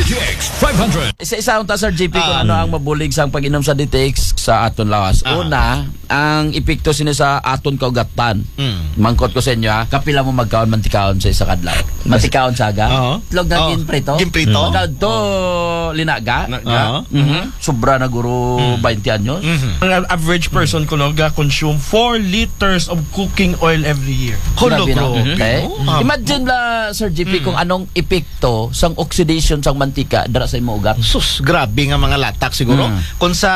DTX 500. Isa-isa unta Sir JP kung ano ang mabulig sa pag-inom sa DTX sa aton lawas. Una, ang epekto sini sa aton kaugatan. Mangkot ko sa inyo ha, kapila mo magkaon mantikaon sa isa kadlaw. Mantikaon saga. Itlog na ginprito. Ginprito. Magkaon to linaga. Sobra na guro 20 anyos. Ang average person ko consume 4 liters of cooking oil every year. Grabe na. Holographic. Okay. Imagine la Sir JP kung anong epekto sang oxidation sang mantika dara sa imo ugat. Sus, grabe nga mga latak siguro. Kung sa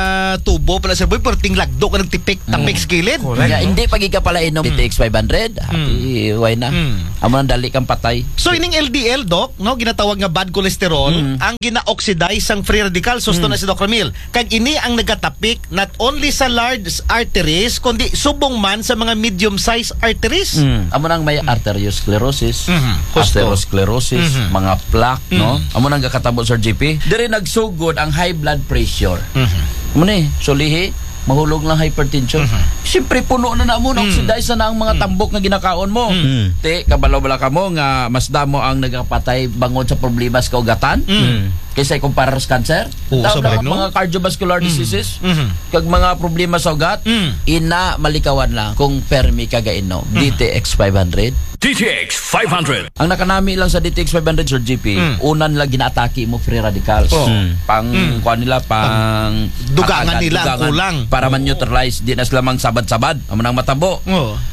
tubo pala sir boy, perting lagdo ka nagtipik tangpik skilid. Kaya hindi pagi ka pala inom DTX 500. Happy, why na? Amo nang dali kang patay. So ining LDL doc, no, ginatawag nga bad cholesterol, ang gina-oxidize ang free radicals susto na si Dr. Mil. Kag ini ang nagatapik not only sa large arteries kundi subong man sa mga medium-sized arteries. Amo nang may arteriosclerosis, Husto. atherosclerosis, mga plaque, no? Amo nang gakatabo Sir JP. Diri nagsugod ang high blood pressure. Amo ni, sulihi, mahulog lang hypertension. Siyempre puno na mo, oxidize na ang mga tambok na ginakaon mo. Te, kabalo-bala ka mo nga mas damo ang nagapatay bangod sa problema sa kaugatan. Kaysa ikumpara sa cancer. Sobra, no? Mga cardiovascular diseases, kag mga problema sa ugat, ina malikawan lang kung permi kagainom. DTX 500. DTX 500. Ang nakanami lang sa DTX 500 Sir GP, unan lang ginatake mo free radicals. Pang kuan nila pang Dugangan nila ang kulang. para man neutralize di na lamang sabad-sabad amo nang matabo.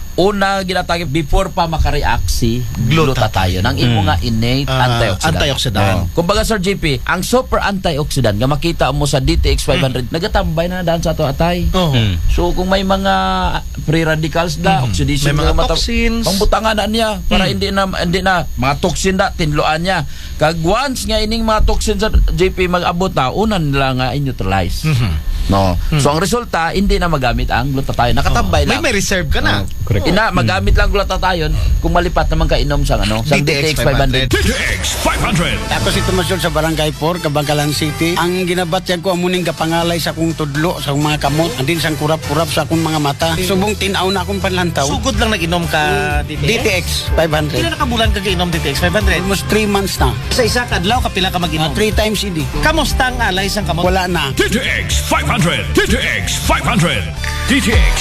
Una ginatake before pa makareact si glutathione ang imo nga innate antioxidant. Antioxidant. Kumbaga Sir JP, ang super antioxidant nga makita mo sa DTX 500 nagatambay na daan sa ato atay. So kung may mga free radicals da, oxidation May mga na toxins. pangbutangan na niya para hindi na mga toxin da tinloan niya. Kag once nga ining mga toxin sa JP mag-abot na unan nila nga i-neutralize. No. So ang resulta hindi na magamit ang glutathione. Nakatambay lang. May reserve ka na. Ina magamit lang glutathione kung malipat naman kainom sa sa DTX 500. DTX 500. Ako si Tomasyon sa Barangay 4, Kabangkalan City. Ang ginabatyan ko amuning kapangalay sa akong tudlo, sa akong mga kamot, andin sang kurap-kurap sa akong mga mata. Subong tinaw na akong panlantaw. Sugod lang nag-inom ka DTX Ilan 500. nakabulan ka kainom DTX 500? Almost 3 months na. Sa isa kadlaw kapila ka mag-inom. 3 times hindi. Kamusta ang alay sang kamot? Wala na. DTX 500. DTX 500. DTX